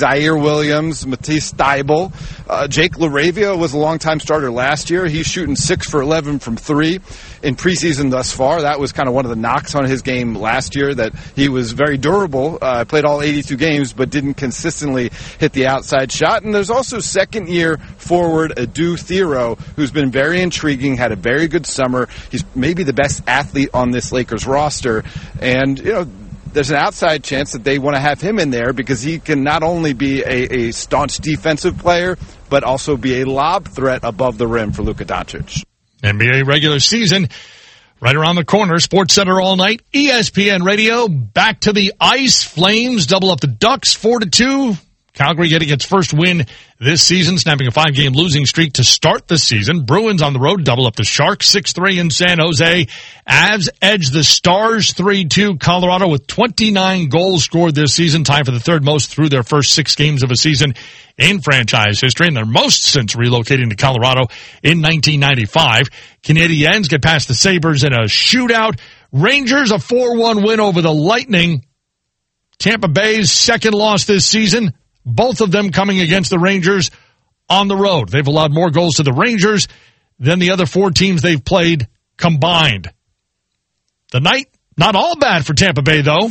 Zaire Williams, Matisse Thybulle. Jake LaRavia was a longtime starter last year. He's shooting 6 for 11 from 3 in preseason thus far. That was kind of one of the knocks on his game last year, that he was very durable, played all 82 games, but didn't consistently hit the outside shot. And there's also second-year forward Adu Thero, who's been very intriguing, had a very good summer. He's maybe the best athlete on this Lakers roster. And, there's an outside chance that they want to have him in there because he can not only be a staunch defensive player, but also be a lob threat above the rim for Luka Doncic. NBA regular season right around the corner. SportsCenter all night. ESPN Radio. Back to the ice. Flames double up the Ducks 4-2. Calgary getting its first win this season, snapping a 5-game losing streak to start the season. Bruins on the road double up the Sharks 6-3 in San Jose. Avs edge the Stars 3-2. Colorado with 29 goals scored this season, tied for the third most through their first 6 games of a season in franchise history, and their most since relocating to Colorado in 1995. Canadiens get past the Sabres in a shootout. Rangers a 4-1 win over the Lightning. Tampa Bay's second loss this season. Both of them coming against the Rangers on the road. They've allowed more goals to the Rangers than the other 4 teams they've played combined. The night, not all bad for Tampa Bay, though.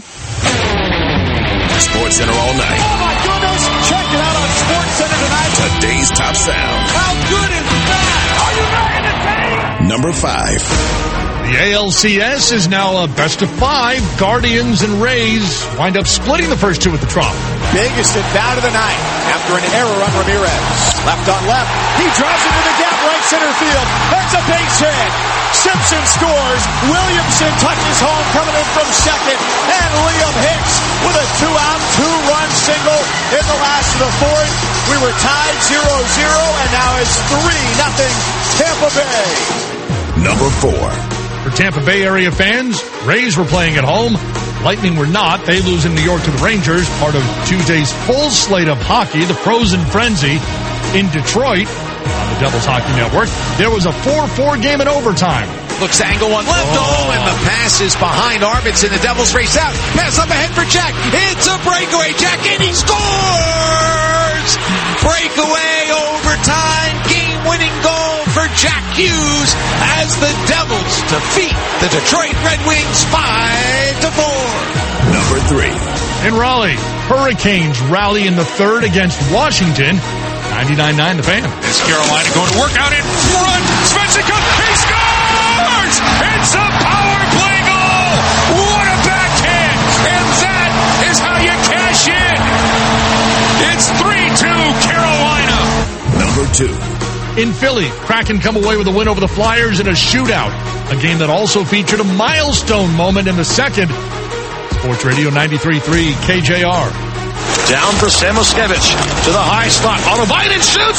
SportsCenter all night. Oh, my goodness. Check it out on SportsCenter tonight. Today's top sound. How good is that? Are you ready to take? Number 5. The ALCS is now a best of 5. Guardians and Rays wind up splitting the first 2 at the Trop. Biggest at bat of the night after an error on Ramirez. Left on left. He drives into the gap right center field. That's a base hit. Simpson scores. Williamson touches home coming in from second. And Liam Hicks with a 2-out, 2-run single in the last of the fourth. We were tied 0-0 and now it's 3-0 Tampa Bay. Number 4. For Tampa Bay area fans, Rays were playing at home. Lightning were not. They lose in New York to the Rangers, part of Tuesday's full slate of hockey, the Frozen Frenzy in Detroit on the Devils Hockey Network. There was a 4-4 game in overtime. Looks angle on left. And the pass is behind Arvidsson. The Devils race out. Pass up ahead for Jack. It's a breakaway. Jack, and he scores! Breakaway overtime. Game-winning goal for Jack Hughes as the Devils defeat the Detroit Red Wings 5-4. Number 3. In Raleigh, Hurricanes rally in the third against Washington. 99-9 the fan. This Carolina going to work out in front. Svechnikov, he scores! It's a power play goal! What a backhand! And that is how you cash in. It's 3-2 Carolina. Number 2. In Philly, Kraken come away with a win over the Flyers in a shootout. A game that also featured a milestone moment in the second. Sports Radio 93.3 KJR. Down for Samoskevich to the high slot. Ottavainen shoots.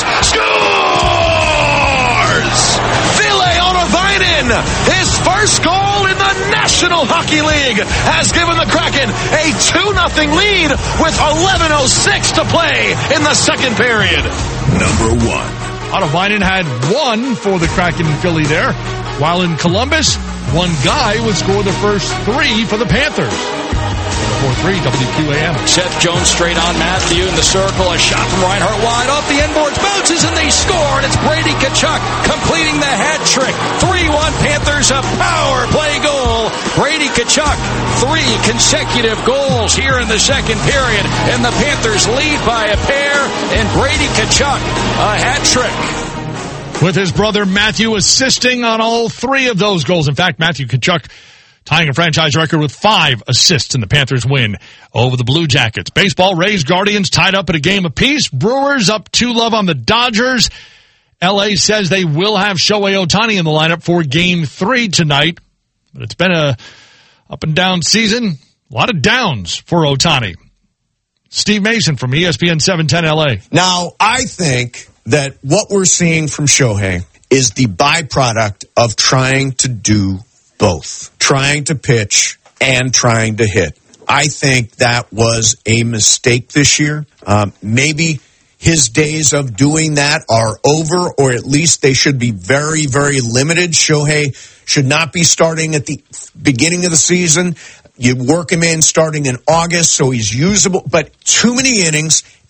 Scores! Ville Ottavainen, his first goal in the National Hockey League, has given the Kraken a 2-0 lead with 11:06 to play in the second period. Number 1. Ottavainen had 1 for the Kraken in Philly there, while in Columbus, one guy would score the first 3 for the Panthers. 4-3 WQAM. Seth Jones straight on Matthew in the circle. A shot from Reinhart wide off the end boards. Bounces and they score. And it's Brady Tkachuk completing the hat trick. 3-1 Panthers, a power play goal. Brady Tkachuk, 3 consecutive goals here in the second period. And the Panthers lead by a pair. And Brady Tkachuk, a hat trick. With his brother Matthew assisting on all 3 of those goals. In fact, Matthew Tkachuk tying a franchise record with 5 assists in the Panthers' win over the Blue Jackets. Baseball, Rays, Guardians tied up at a game apiece. Brewers up 2-0 on the Dodgers. LA says they will have Shohei Ohtani in the lineup for Game 3 tonight. But it's been a up and down season. A lot of downs for Ohtani. Steve Mason from ESPN 710 LA. Now, I think that what we're seeing from Shohei is the byproduct of trying to do both, trying to pitch and trying to hit. I think that was a mistake this year. Maybe his days of doing that are over, or at least they should be very, very limited. Shohei should not be starting at the beginning of the season. You work him in starting in August, so he's usable, but too many innings